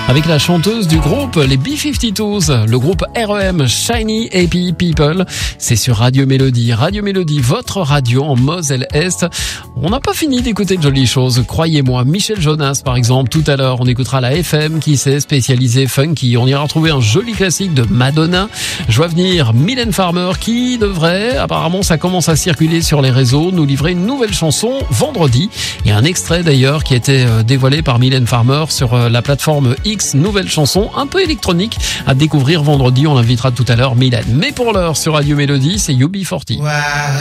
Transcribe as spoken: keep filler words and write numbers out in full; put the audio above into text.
avec la chanteuse du groupe les B cinquante-deux, le groupe R E M Shiny Happy People. C'est sur Radio Mélodie. Radio Mélodie, votre radio en Moselle-Est. On n'a pas fini d'écouter de jolies choses, croyez-moi. Michel Jonas, par exemple, tout à l'heure, on écoutera la F M qui s'est spécialisée funky. On ira retrouver un joli classique de Madonna. Je vois venir Mylène Farmer qui devrait, apparemment ça commence à circuler sur les réseaux, nous livrer une nouvelle chanson vendredi. Et un extrait d'ailleurs qui a été dévoilé par Mylène Farmer sur la plateforme X, nouvelle chanson un peu électronique à découvrir vendredi. On l'invitera tout à l'heure Mylène. Mais pour l'heure sur Radio Mélodie, c'est U B quarante. Wow.